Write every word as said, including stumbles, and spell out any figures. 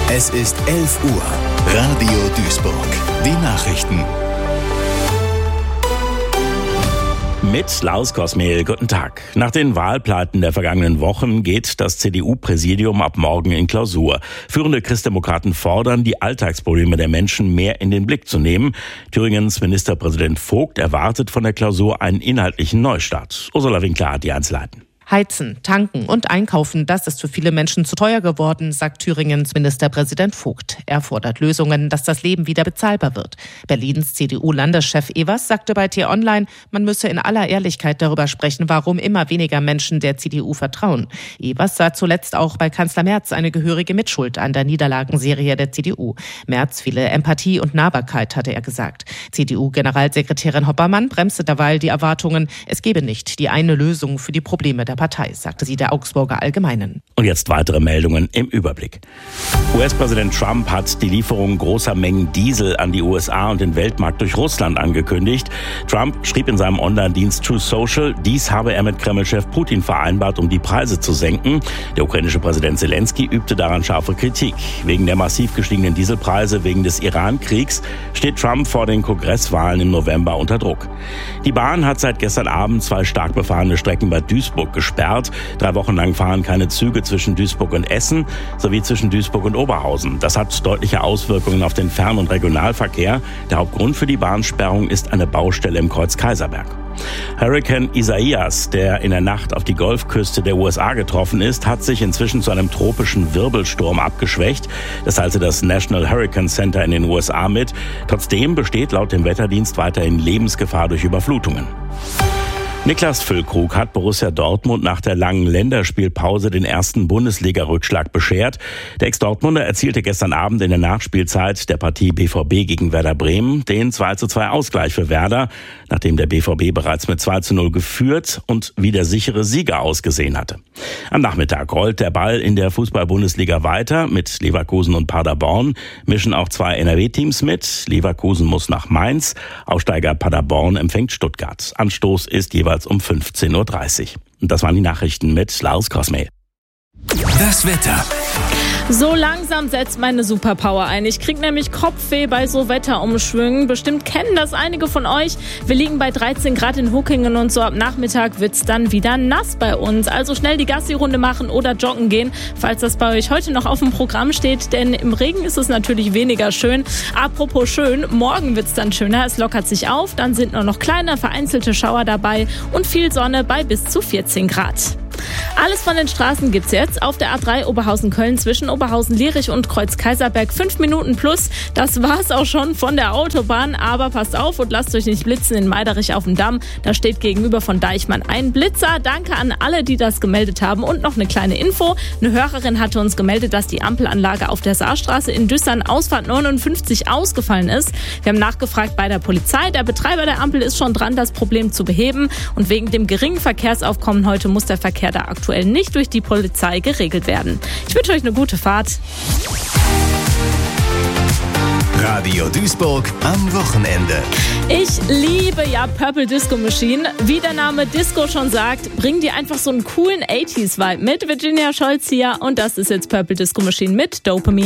Es ist elf Uhr. Radio Duisburg. Die Nachrichten. Mit Lars Kosmehl, guten Tag. Nach den Wahlpleiten der vergangenen Wochen geht das C D U-Präsidium ab morgen in Klausur. Führende Christdemokraten fordern, die Alltagsprobleme der Menschen mehr in den Blick zu nehmen. Thüringens Ministerpräsident Vogt erwartet von der Klausur einen inhaltlichen Neustart. Ursula Winkler hat die Einzelheiten. Heizen, tanken und einkaufen, das ist für viele Menschen zu teuer geworden, sagt Thüringens Ministerpräsident Vogt. Er fordert Lösungen, dass das Leben wieder bezahlbar wird. Berlins C D U-Landeschef Evers sagte bei T-Online, man müsse in aller Ehrlichkeit darüber sprechen, warum immer weniger Menschen der C D U vertrauen. Evers sah zuletzt auch bei Kanzler Merz eine gehörige Mitschuld an der Niederlagenserie der C D U. Merz fehle Empathie und Nahbarkeit, hatte er gesagt. C D U-Generalsekretärin Hoppermann bremste derweil die Erwartungen, es gebe nicht die eine Lösung für die Probleme der Partei, sagte sie der Augsburger Allgemeinen. Und jetzt weitere Meldungen im Überblick. U S-Präsident Trump hat die Lieferung großer Mengen Diesel an die U S A und den Weltmarkt durch Russland angekündigt. Trump schrieb in seinem Online-Dienst Truth Social, dies habe er mit Kreml-Chef Putin vereinbart, um die Preise zu senken. Der ukrainische Präsident Zelensky übte daran scharfe Kritik. Wegen der massiv gestiegenen Dieselpreise wegen des Iran-Kriegs steht Trump vor den Kongresswahlen im November unter Druck. Die Bahn hat seit gestern Abend zwei stark befahrene Strecken bei Duisburg gesperrt. Drei Wochen lang fahren keine Züge zwischen Duisburg und Essen sowie zwischen Duisburg und Oberhausen. Das hat deutliche Auswirkungen auf den Fern- und Regionalverkehr. Der Hauptgrund für die Bahnsperrung ist eine Baustelle im Kreuz Kaiserberg. Hurrikan Isaias, der in der Nacht auf die Golfküste der U S A getroffen ist, hat sich inzwischen zu einem tropischen Wirbelsturm abgeschwächt. Das teilte das National Hurricane Center in den U S A mit. Trotzdem besteht laut dem Wetterdienst weiterhin Lebensgefahr durch Überflutungen. Niklas Füllkrug hat Borussia Dortmund nach der langen Länderspielpause den ersten Bundesliga-Rückschlag beschert. Der Ex-Dortmunder erzielte gestern Abend in der Nachspielzeit der Partie B V B gegen Werder Bremen den zwei zu zwei Ausgleich für Werder, nachdem der B V B bereits mit zwei zu null geführt und wie der sichere Sieger ausgesehen hatte. Am Nachmittag rollt der Ball in der Fußball-Bundesliga weiter. Mit Leverkusen und Paderborn mischen auch zwei N R W-Teams mit. Leverkusen muss nach Mainz, Aufsteiger Paderborn empfängt Stuttgart. Anstoß ist jeweils um fünfzehn Uhr dreißig. Und das waren die Nachrichten mit Lars Kosmehl. Das Wetter. So langsam setzt meine Superpower ein. Ich krieg nämlich Kopfweh bei so Wetterumschwüngen. Bestimmt kennen das einige von euch. Wir liegen bei dreizehn Grad in Huckingen und so ab Nachmittag wird's dann wieder nass bei uns. Also schnell die Gassi-Runde machen oder joggen gehen, falls das bei euch heute noch auf dem Programm steht. Denn im Regen ist es natürlich weniger schön. Apropos schön, morgen wird's dann schöner. Es lockert sich auf, dann sind nur noch kleine vereinzelte Schauer dabei und viel Sonne bei bis zu vierzehn Grad. Alles von den Straßen gibt's jetzt. Auf der A drei Oberhausen-Köln zwischen Oberhausen-Lierich und Kreuz-Kaiserberg fünf Minuten plus. Das war's auch schon von der Autobahn. Aber passt auf und lasst euch nicht blitzen in Meiderich auf dem Damm. Da steht gegenüber von Deichmann ein Blitzer. Danke an alle, die das gemeldet haben. Und noch eine kleine Info. Eine Hörerin hatte uns gemeldet, dass die Ampelanlage auf der Saarstraße in Düssern Ausfahrt neunundfünfzig ausgefallen ist. Wir haben nachgefragt bei der Polizei. Der Betreiber der Ampel ist schon dran, das Problem zu beheben. Und wegen dem geringen Verkehrsaufkommen heute muss der Verkehr da aktuell nicht durch die Polizei geregelt werden. Ich wünsche euch eine gute Fahrt. Radio Duisburg am Wochenende. Ich liebe ja Purple Disco Machine. Wie der Name Disco schon sagt, bringen die einfach so einen coolen achtziger-Vibe mit. Virginia Scholz hier und das ist jetzt Purple Disco Machine mit Dopamine.